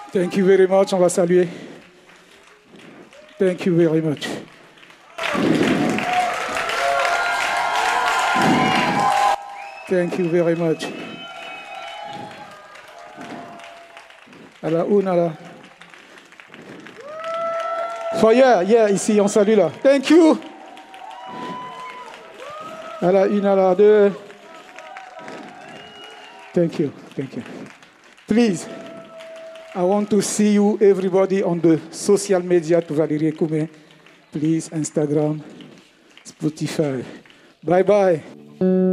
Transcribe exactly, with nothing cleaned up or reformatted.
Thank you very much. On va saluer. Thank you very much. Thank you very much. À la une, à la... For yeah, yeah, ici, on salue là. Thank you. À la une, à la deux. Thank you, thank you. Please, I want to see you, everybody, on the social media to Valérie Koumé. Please, Instagram, Spotify. Bye bye.